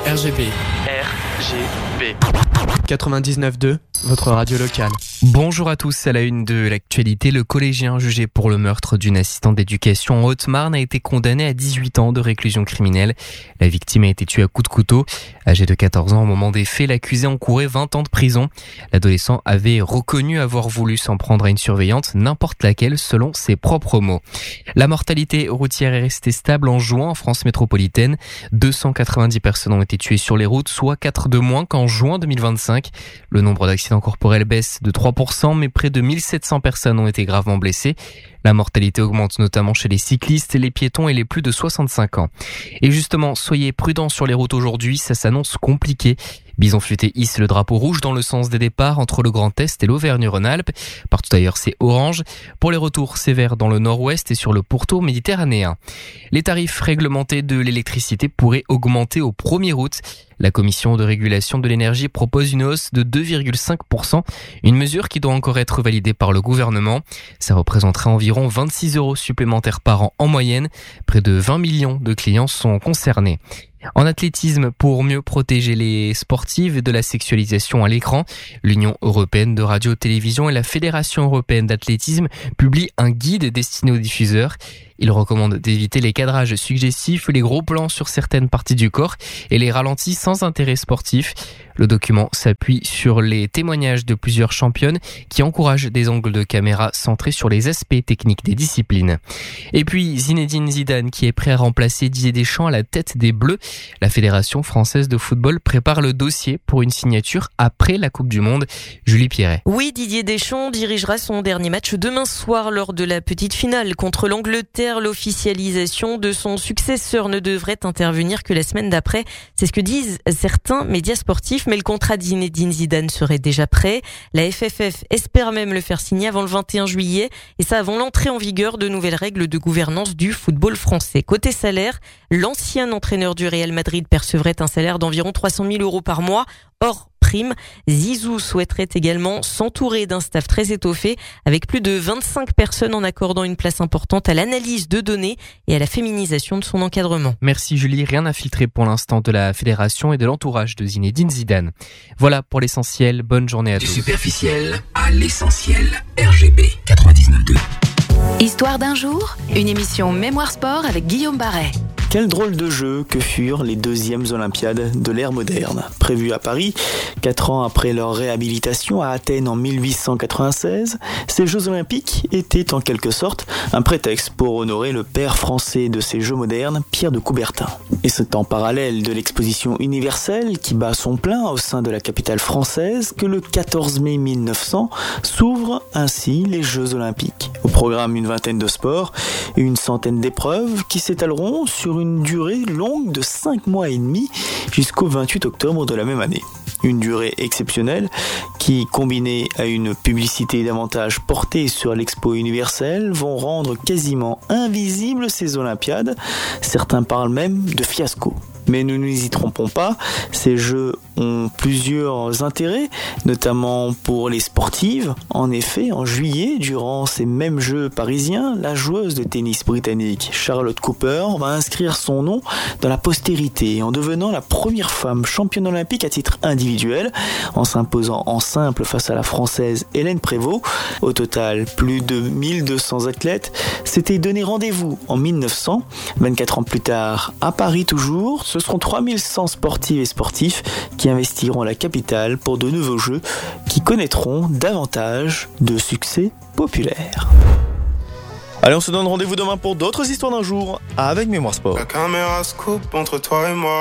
RGB. RGB. 99.2, votre radio locale. Bonjour à tous, à la une de l'actualité, le collégien jugé pour le meurtre d'une assistante d'éducation en Haute-Marne a été condamné à 18 ans de réclusion criminelle. La victime a été tuée à coups de couteau. Âgé de 14 ans au moment des faits, l'accusé encourait 20 ans de prison. L'adolescent avait reconnu avoir voulu s'en prendre à une surveillante, n'importe laquelle, selon ses propres mots. La mortalité routière est restée stable en juin en France métropolitaine. 290 personnes ont été tuées sur les routes, soit 4 de moins qu'en juin 2025. Le nombre d'accidents corporels baisse de 3%, mais près de 1700 personnes ont été gravement blessées. La mortalité augmente notamment chez les cyclistes, les piétons et les plus de 65 ans. Et justement, soyez prudents sur les routes aujourd'hui, ça s'annonce compliqué. Bison Futé hisse le drapeau rouge dans le sens des départs entre le Grand Est et l'Auvergne-Rhône-Alpes. Partout ailleurs, c'est orange. Pour les retours, c'est vert dans le nord-ouest et sur le pourtour méditerranéen. Les tarifs réglementés de l'électricité pourraient augmenter au 1er août. La Commission de régulation de l'énergie propose une hausse de 2,5%, une mesure qui doit encore être validée par le gouvernement. Ça représenterait environ 26 € supplémentaires par an en moyenne. Près de 20 millions de clients sont concernés. En athlétisme, pour mieux protéger les sportives de la sexualisation à l'écran, l'Union européenne de radio-télévision et la Fédération européenne d'athlétisme publient un guide destiné aux diffuseurs. Il recommande d'éviter les cadrages suggestifs, les gros plans sur certaines parties du corps et les ralentis sans intérêt sportif. Le document s'appuie sur les témoignages de plusieurs championnes qui encouragent des angles de caméra centrés sur les aspects techniques des disciplines. Et puis Zinedine Zidane qui est prêt à remplacer Didier Deschamps à la tête des Bleus. La Fédération française de football prépare le dossier pour une signature après la Coupe du Monde. Julie Pierret. Oui, Didier Deschamps dirigera son dernier match demain soir lors de la petite finale contre l'Angleterre. L'officialisation de son successeur ne devrait intervenir que la semaine d'après. C'est ce que disent certains médias sportifs, mais le contrat de Zinedine Zidane serait déjà prêt. La FFF espère même le faire signer avant le 21 juillet et ça avant l'entrée en vigueur de nouvelles règles de gouvernance du football français. Côté salaire, l'ancien entraîneur du Real Madrid percevrait un salaire d'environ 300 000 € par mois, hors prime. Zizou souhaiterait également s'entourer d'un staff très étoffé avec plus de 25 personnes en accordant une place importante à l'analyse de données et à la féminisation de son encadrement. Merci Julie, rien à filtrer pour l'instant de la fédération et de l'entourage de Zinedine Zidane. Voilà pour l'essentiel, bonne journée à tous. Du superficiel à l'essentiel, RGB 99.2. Histoire d'un jour, une émission Mémoire Sport avec Guillaume Barret. Quel drôle de jeu que furent les deuxièmes Olympiades de l'ère moderne. Prévues à Paris, 4 ans après leur réhabilitation à Athènes en 1896, ces Jeux Olympiques étaient en quelque sorte un prétexte pour honorer le père français de ces Jeux modernes, Pierre de Coubertin. Et c'est en parallèle de l'exposition universelle qui bat son plein au sein de la capitale française que le 14 mai 1900 s'ouvrent ainsi les Jeux Olympiques. Au programme, une vingtaine de sports et une centaine d'épreuves qui s'étaleront sur une durée longue de 5 mois et demi jusqu'au 28 octobre de la même année. Une durée exceptionnelle qui, combinée à une publicité davantage portée sur l'expo universelle, vont rendre quasiment invisibles ces Olympiades. Certains parlent même de fiasco. Mais ne nous y trompons pas, ces jeux ont plusieurs intérêts, notamment pour les sportives. En effet, en juillet, durant ces mêmes Jeux parisiens, la joueuse de tennis britannique Charlotte Cooper va inscrire son nom dans la postérité en devenant la première femme championne olympique à titre individuel, en s'imposant en simple face à la française Hélène Prévost. Au total, plus de 1200 athlètes s'étaient donné rendez-vous en 1900. 24 ans plus tard, à Paris toujours, ce seront 3100 sportives et sportifs qui investiront la capitale pour de nouveaux jeux qui connaîtront davantage de succès populaire. Allez, on se donne rendez-vous demain pour d'autres histoires d'un jour avec Mémoire Sport. La caméra se coupe entre toi et moi.